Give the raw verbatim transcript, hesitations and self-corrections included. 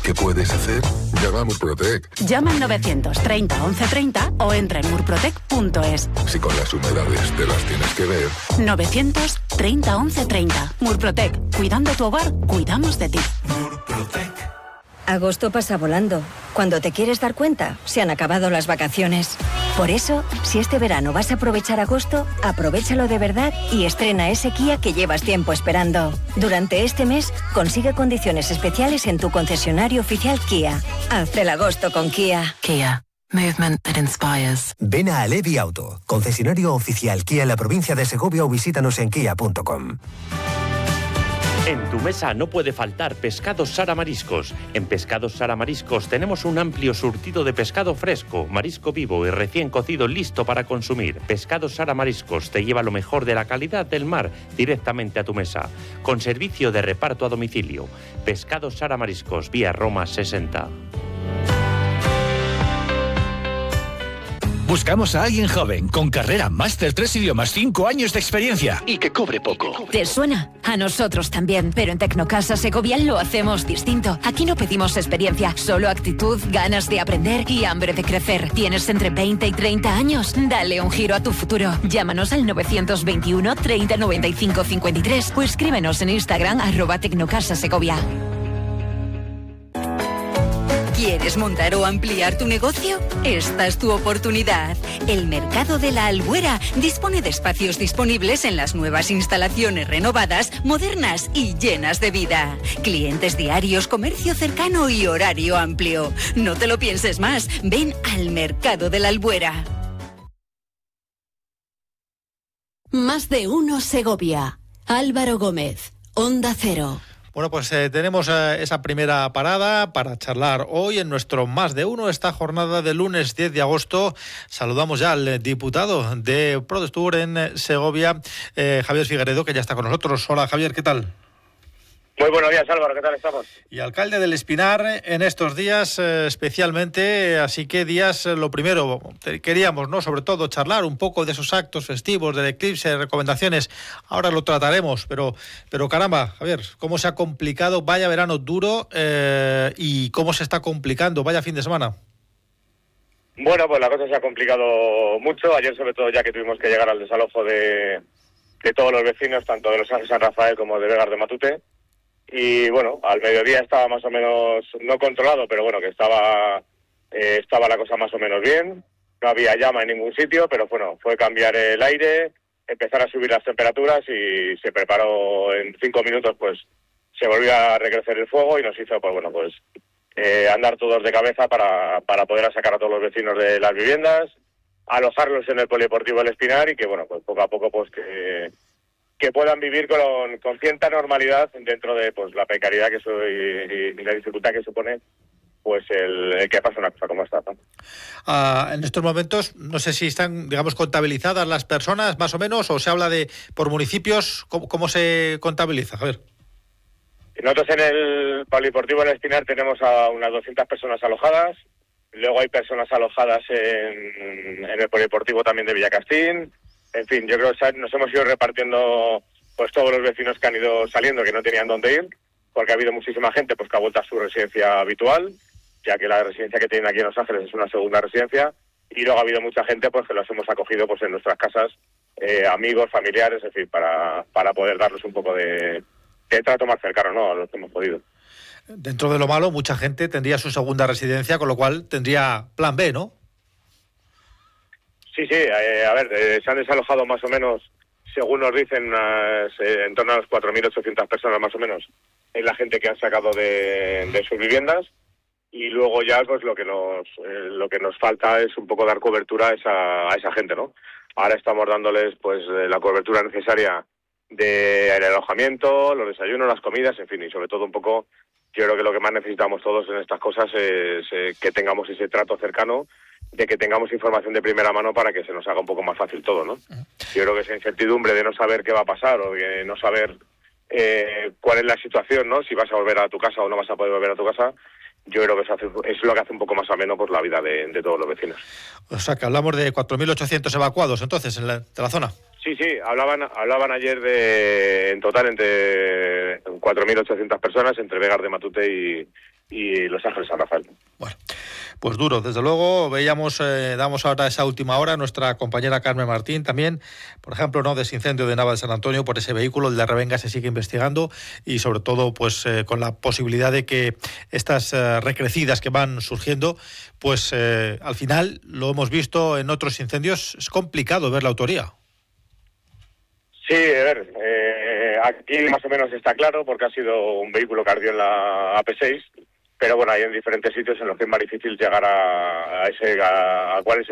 ¿Qué puedes hacer? Llama a Murprotec. Llama al novecientos treinta once treinta o entra en murprotec punto es. Si con las humedades te las tienes que ver. novecientos treinta once treinta. Murprotec. Cuidando tu hogar, cuidamos de ti. Murprotec. Agosto pasa volando. Cuando te quieres dar cuenta, se han acabado las vacaciones. Por eso, si este verano vas a aprovechar agosto, aprovéchalo de verdad y estrena ese Kia que llevas tiempo esperando. Durante este mes, consigue condiciones especiales en tu concesionario oficial Kia. Haz el agosto con Kia. Kia. Movement that inspires. Ven a Alevi Auto, concesionario oficial Kia en la provincia de Segovia o visítanos en kia punto com. En tu mesa no puede faltar Pescados Sara Mariscos. En Pescados Sara Mariscos tenemos un amplio surtido de pescado fresco, marisco vivo y recién cocido listo para consumir. Pescados Sara Mariscos te lleva lo mejor de la calidad del mar directamente a tu mesa, con servicio de reparto a domicilio. Pescados Sara Mariscos, vía Roma sesenta. Buscamos a alguien joven, con carrera, máster, tres idiomas, cinco años de experiencia y que cobre poco. ¿Te suena? A nosotros también, pero en Tecnocasa Segovia lo hacemos distinto. Aquí no pedimos experiencia, solo actitud, ganas de aprender y hambre de crecer. ¿Tienes entre veinte y treinta años? Dale un giro a tu futuro. Llámanos al novecientos veintiuno treinta noventa y cinco cincuenta y tres o escríbenos en Instagram arroba Tecnocasa Segovia. ¿Quieres montar o ampliar tu negocio? Esta es tu oportunidad. El Mercado de la Albuera dispone de espacios disponibles en las nuevas instalaciones renovadas, modernas y llenas de vida. Clientes diarios, comercio cercano y horario amplio. No te lo pienses más. Ven al Mercado de la Albuera. Más de uno Segovia. Álvaro Gómez, Onda Cero. Bueno, pues eh, tenemos eh, esa primera parada para charlar hoy en nuestro Más de Uno, esta jornada del lunes diez de agosto. Saludamos ya al diputado de ProDestur en Segovia, eh, Javier Figueredo, que ya está con nosotros. Hola, Javier, ¿qué tal? Muy buenos días, Álvaro, ¿qué tal estamos? Y alcalde del Espinar en estos días eh, especialmente, así que días, eh, lo primero, queríamos, ¿no?, sobre todo charlar un poco de esos actos festivos, del eclipse, recomendaciones, ahora lo trataremos, pero, pero caramba, Javier, cómo se ha complicado, vaya verano duro eh, y cómo se está complicando, vaya fin de semana. Bueno, pues la cosa se ha complicado mucho, ayer sobre todo ya que tuvimos que llegar al desalojo de, de todos los vecinos, tanto de los Ángeles San Rafael como de Vegas de Matute. Y bueno, al mediodía estaba más o menos, no controlado, pero bueno, que estaba eh, estaba la cosa más o menos bien. No había llama en ningún sitio, pero bueno, fue cambiar el aire, empezar a subir las temperaturas y se preparó en cinco minutos, pues se volvió a recrecer el fuego y nos hizo, pues bueno, pues eh, andar todos de cabeza para, para poder sacar a todos los vecinos de las viviendas, alojarlos en el Polideportivo del Espinar y que bueno, pues poco a poco pues que... que puedan vivir con, con cierta normalidad dentro de pues la precariedad que soy y, y la dificultad que supone pues el, el que pasa una cosa como esta, ¿no? Uh, en estos momentos, no sé si están, digamos, contabilizadas las personas, más o menos, o se habla de por municipios, ¿cómo, cómo se contabiliza? A ver. Nosotros en el Polideportivo del Espinar tenemos a unas doscientas personas alojadas, luego hay personas alojadas en, en el Polideportivo también de Villacastín. En fin, yo creo que nos hemos ido repartiendo pues todos los vecinos que han ido saliendo, que no tenían dónde ir, porque ha habido muchísima gente pues que ha vuelto a su residencia habitual, ya que la residencia que tienen aquí en Los Ángeles es una segunda residencia, y luego ha habido mucha gente pues que los hemos acogido pues en nuestras casas, eh, amigos, familiares, en fin, para, para poder darles un poco de, de trato más cercano, ¿no?, a los que hemos podido. Dentro de lo malo, mucha gente tendría su segunda residencia, con lo cual tendría plan B, ¿no? Sí, sí, eh, a ver, eh, se han desalojado más o menos, según nos dicen, unas, eh, en torno a las cuatro mil ochocientas personas más o menos, es la gente que han sacado de, de sus viviendas, y luego ya pues lo que nos eh, lo que nos falta es un poco dar cobertura a esa, a esa gente, ¿no? Ahora estamos dándoles pues la cobertura necesaria del alojamiento, los desayunos, las comidas, en fin, y sobre todo un poco, yo creo que lo que más necesitamos todos en estas cosas es eh, que tengamos ese trato cercano, de que tengamos información de primera mano para que se nos haga un poco más fácil todo, ¿no? Yo creo que esa incertidumbre de no saber qué va a pasar o de no saber eh, cuál es la situación, ¿no?, si vas a volver a tu casa o no vas a poder volver a tu casa, yo creo que eso hace, es lo que hace un poco más ameno pues la vida de, de todos los vecinos. O sea, que hablamos de cuatro mil ochocientos evacuados, entonces, en la, de la zona. Sí, sí, hablaban hablaban ayer de, en total, entre cuatro mil ochocientas personas, entre Vegas de Matute y, y Los Ángeles San Rafael. Bueno, pues duro, desde luego. Veíamos, eh, damos ahora esa última hora, nuestra compañera Carmen Martín también, por ejemplo, no de ese incendio de Nava de San Antonio, por ese vehículo, el de Revenga se sigue investigando y sobre todo pues eh, con la posibilidad de que estas eh, recrecidas que van surgiendo, pues eh, al final, lo hemos visto en otros incendios, es complicado ver la autoría. Sí, a ver, eh, aquí más o menos está claro porque ha sido un vehículo que ardió en la A P seis, pero bueno, hay en diferentes sitios en los que es más difícil llegar a, a ese, a, a cuál es